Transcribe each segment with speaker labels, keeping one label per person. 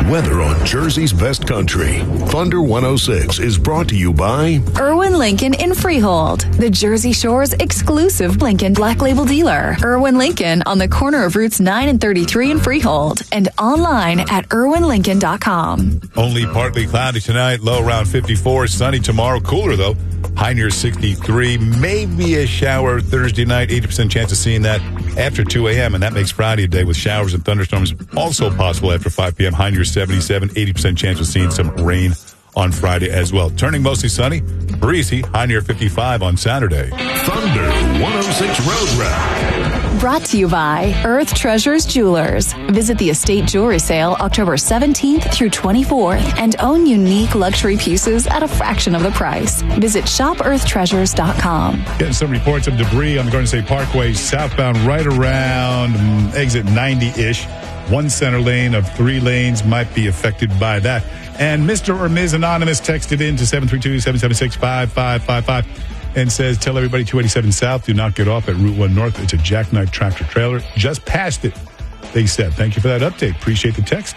Speaker 1: Weather on Jersey's best country. Thunder 106 is brought to you by
Speaker 2: Irwin Lincoln in Freehold, the Jersey Shore's exclusive Lincoln Black Label dealer. Irwin Lincoln on the corner of Routes 9 and 33 in Freehold and online at irwinlincoln.com.
Speaker 3: Only partly cloudy tonight, low around 54. Sunny tomorrow, cooler though. High near 63. Maybe a shower Thursday night, 80% chance of seeing that after 2 a.m. And that makes Friday a day with showers and thunderstorms also possible after 5 p.m. High near 77. 80% chance of seeing some rain on Friday as well. Turning mostly sunny, breezy, high near 55 on Saturday.
Speaker 1: Thunder 106 Road Rap.
Speaker 2: Brought to you by Earth Treasures Jewelers. Visit the estate jewelry sale October 17th through 24th and own unique luxury pieces at a fraction of the price. Visit shopearthtreasures.com.
Speaker 3: Getting some reports of debris on the Garden State Parkway southbound right around exit 90-ish. One center lane of 3 lanes might be affected by that. And Mr. or Ms. Anonymous texted in to 732-776-5555 and says, tell everybody 287 South, do not get off at Route 1 North. It's a jackknife tractor trailer. Just past it, they said. Thank you for that update. Appreciate the text to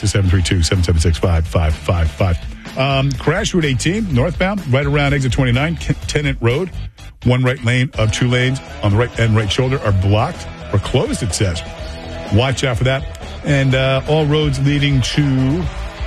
Speaker 3: 732-776-5555. Crash Route 18, northbound, right around exit 29, Tennant Road. One right lane of 2 lanes on the right and right shoulder are blocked or closed, it says. Watch out for that. And all roads leading to,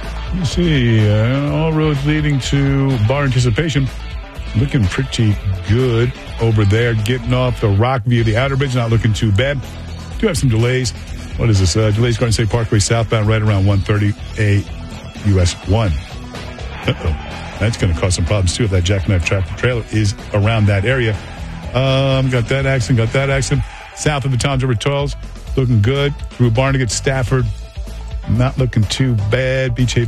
Speaker 3: all roads leading to Bar Anticipation. Looking pretty good over there. Getting off the Rockview, the Outer Bridge, not looking too bad. Do have some delays. What is this? Delays Garden State Parkway southbound right around 130A US 1. Uh-oh. That's going to cause some problems, too, if that jackknife tractor trailer is around that area. Got that accident. South of the Toms River Tolls, looking good. Through Barnegat, Stafford, not looking too bad. Beach Haven.